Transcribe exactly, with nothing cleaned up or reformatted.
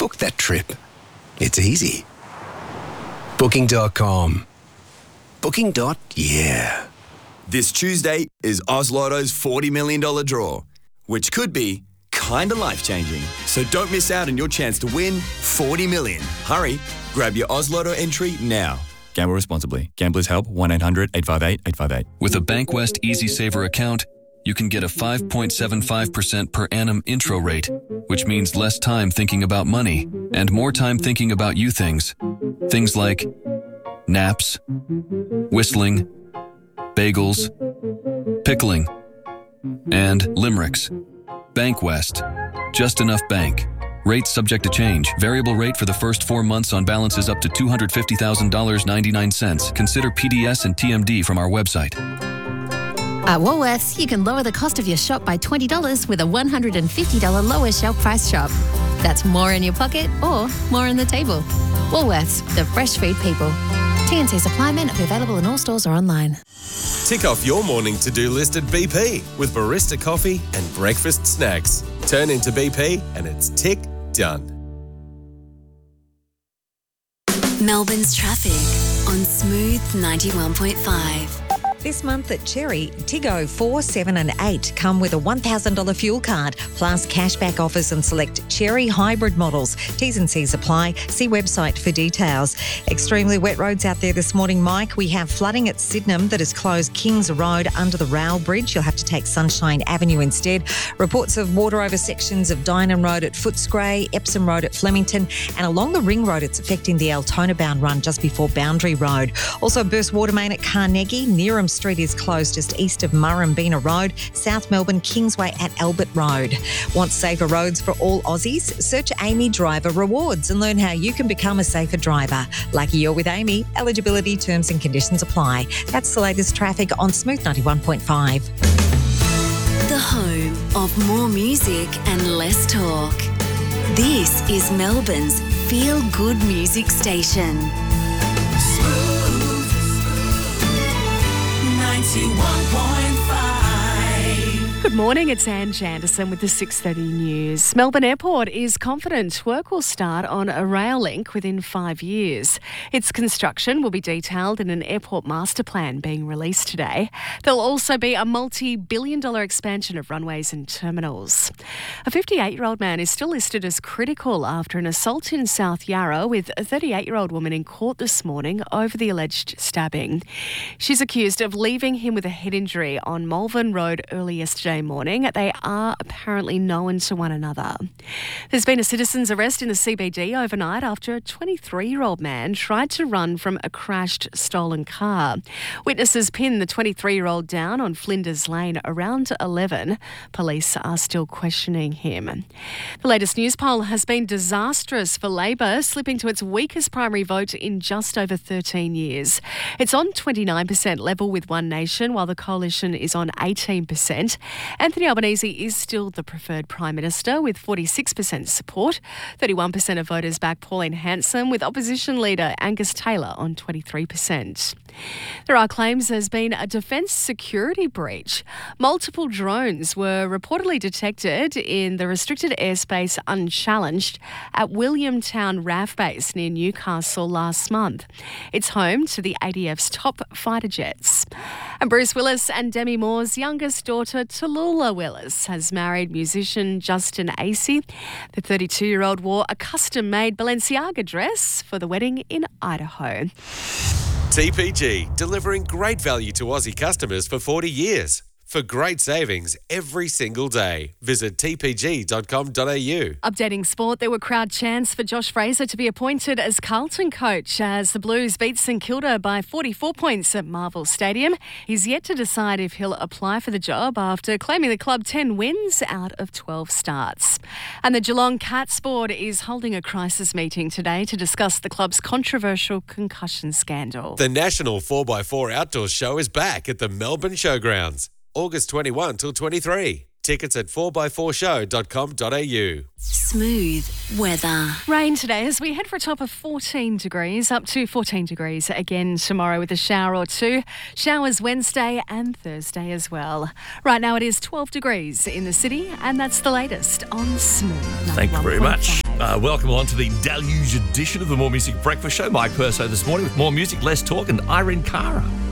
Book that trip. It's easy. Booking dot com. Booking. Yeah. This Tuesday is Oz Lotto's forty million dollars draw, which could be kinda life-changing. So don't miss out on your chance to win forty million dollars. Hurry, grab your Oz Lotto entry now. Gamble responsibly. Gamblers Help, one eight hundred eight five eight eight five eight. With a Bankwest Easy Saver account, you can get a five point seven five percent per annum intro rate, which means less time thinking about money and more time thinking about you things. Things like naps, whistling, bagels, pickling, and limericks. Bankwest. Just enough bank. Rates subject to change. Variable rate for the first four months on balances up to two hundred fifty thousand dollars and ninety-nine cents. Consider P D S and T M D from our website. At Woolworths, you can lower the cost of your shop by twenty dollars with a one hundred fifty dollars lower shelf price shop. That's more in your pocket or more on the table. Woolworths, the fresh food people. T N C supply may not be available in all stores or online. Tick off your morning to-do list at B P with barista coffee and breakfast snacks. Turn into B P and it's tick done. Melbourne's traffic on Smooth ninety-one point five. This month at Cherry, Tiggo four, seven and eight come with a one thousand dollars fuel card, plus cashback offers and select Cherry hybrid models. T's and C's apply. See website for details. Extremely wet roads out there this morning, Mike. We have flooding at Sydenham that has closed Kings Road under the Rail Bridge. You'll have to take Sunshine Avenue instead. Reports of water over sections of Dynam Road at Footscray, Epsom Road at Flemington, and along the Ring Road, it's affecting the Altona bound run just before Boundary Road. Also, burst water main at Carnegie. Neerim Street is closed just east of Murrumbina Road. South Melbourne, Kingsway at Albert Road. Want safer roads for all Aussies? Search Amy Driver Rewards and learn how you can become a safer driver. Lucky you're with Amy. Eligibility, terms and conditions apply. That's the latest traffic on Smooth ninety-one point five. The home of more music and less talk. This is Melbourne's feel-good music station. ninety-one point five. Good morning, it's Ange Anderson with the six thirty news. Melbourne Airport is confident work will start on a rail link within five years. Its construction will be detailed in an airport master plan being released today. There'll also be a multi-billion dollar expansion of runways and terminals. A fifty-eight-year-old man is still listed as critical after an assault in South Yarra, with a thirty-eight-year-old woman in court this morning over the alleged stabbing. She's accused of leaving him with a head injury on Malvern Road early yesterday morning. They are apparently known to one another. There's been a citizen's arrest in the C B D overnight after a twenty-three-year-old man tried to run from a crashed stolen car. Witnesses pinned the twenty-three-year-old down on Flinders Lane around eleven. Police are still questioning him. The latest news poll has been disastrous for Labor, slipping to its weakest primary vote in just over thirteen years. It's on twenty-nine percent level with One Nation, while the coalition is on eighteen percent. Anthony Albanese is still the preferred Prime Minister with forty-six percent support. thirty-one percent of voters back Pauline Hanson, with opposition leader Angus Taylor on twenty-three percent. There are claims there's been a defence security breach. Multiple drones were reportedly detected in the restricted airspace unchallenged at Williamtown R A F base near Newcastle last month. It's home to the A D F's top fighter jets. And Bruce Willis and Demi Moore's youngest daughter, Tallulah Willis, has married musician Justin Acey. The thirty-two-year-old wore a custom-made Balenciaga dress for the wedding in Idaho. T P G, delivering great value to Aussie customers for forty years. For great savings every single day, visit t p g dot com dot a u. Updating sport, there were crowd chants for Josh Fraser to be appointed as Carlton coach as the Blues beat St Kilda by forty-four points at Marvel Stadium. He's yet to decide if he'll apply for the job after claiming the club ten wins out of twelve starts. And the Geelong Cats board is holding a crisis meeting today to discuss the club's controversial concussion scandal. The National four by four Outdoor Show is back at the Melbourne Showgrounds, August twenty-first till twenty-third. Tickets at four by four show dot com dot a u. Smooth weather. Rain today as we head for a top of fourteen degrees, up to fourteen degrees again tomorrow with a shower or two. Showers Wednesday and Thursday as well. Right now it is twelve degrees in the city, and that's the latest on Smooth. Thank you very much. Uh, welcome along to the Deluge edition of the More Music Breakfast Show. Mike Perso this morning with more music, less talk, and Irene Cara.